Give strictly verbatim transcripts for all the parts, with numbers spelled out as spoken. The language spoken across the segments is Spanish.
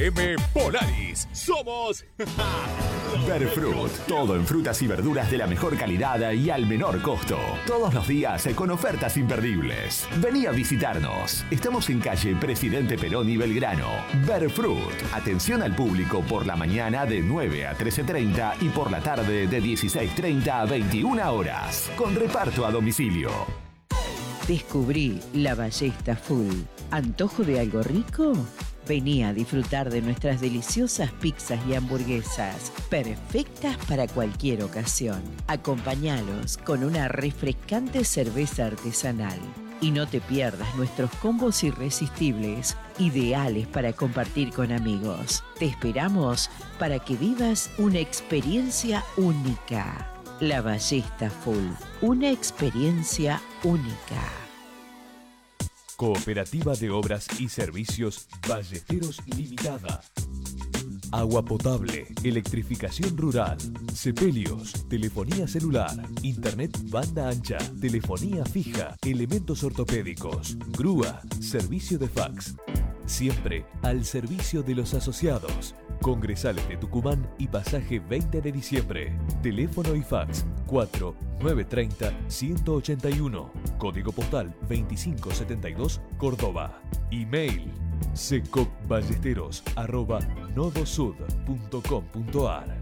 M Polaris. Somos Verfruit, todo en frutas y verduras de la mejor calidad y al menor costo. Todos los días con ofertas imperdibles. Vení a visitarnos. Estamos en calle Presidente Perón y Belgrano. Verfruit, atención al público por la mañana de nueve a trece treinta y por la tarde de dieciséis treinta a veintiuna horas. Con reparto a domicilio. Descubrí la Ballesta Full. ¿Antojo de algo rico? Vení a disfrutar de nuestras deliciosas pizzas y hamburguesas, perfectas para cualquier ocasión. Acompáñalos con una refrescante cerveza artesanal. Y no te pierdas nuestros combos irresistibles, ideales para compartir con amigos. Te esperamos para que vivas una experiencia única. La Ballesta Full, una experiencia única. Cooperativa de Obras y Servicios Ballesteros Limitada. Agua potable, electrificación rural, sepelios, telefonía celular, internet banda ancha, telefonía fija, elementos ortopédicos, grúa, servicio de fax. Siempre al servicio de los asociados. Congresales de Tucumán y pasaje veinte de diciembre. Teléfono y fax cuatro nueve tres cero uno ocho uno. Código postal veinticinco setenta y dos, Córdoba. Email secopballesteros arroba nodosud punto com punto ar.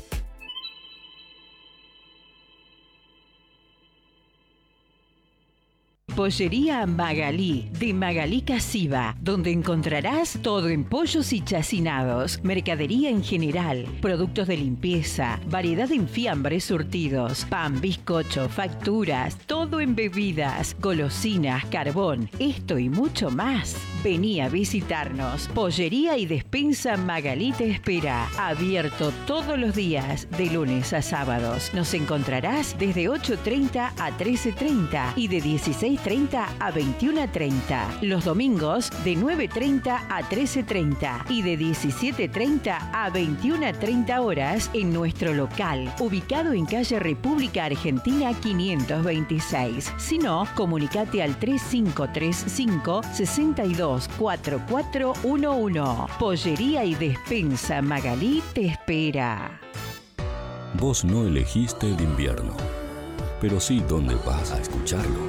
Pollería Magalí, de Magalí Casiva, donde encontrarás todo en pollos y chacinados, mercadería en general, productos de limpieza, variedad en fiambres surtidos, pan, bizcocho, facturas, todo en bebidas, golosinas, carbón, esto y mucho más. Vení a visitarnos. Pollería y despensa Magalí te espera. Abierto todos los días, de lunes a sábados. Nos encontrarás desde ocho treinta a trece treinta y de dieciséis treinta a veintiuna treinta. Los domingos de nueve treinta a trece treinta y de diecisiete treinta a veintiuna treinta horas en nuestro local, ubicado en calle República Argentina quinientos veintiséis. Si no, comunicate al tres cinco tres cinco, seis dos cuatro cuatro uno uno. Pollería y despensa Magalí te espera. Vos no elegiste el invierno, pero sí dónde vas a escucharlo.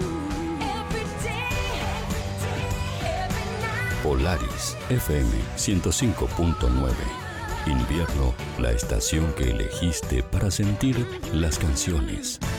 Polaris F M ciento cinco punto nueve. Invierno, la estación que elegiste para sentir las canciones.